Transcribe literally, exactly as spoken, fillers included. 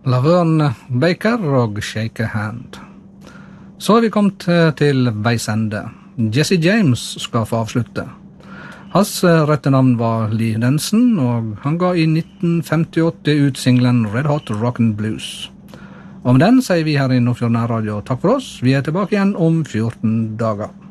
Laverne Baker og Shake a Hand. Så har vi kommet til veis ende. Jesse James skal få avslutte. Hans rette navn var Lee Denson, og han ga i nitten femtiåtte ut singlen Red Hot Rockin' Blues. Og med den sier vi her i Nordfjord Nærradio takk for oss. Vi er tilbake igjen om fjorten dager.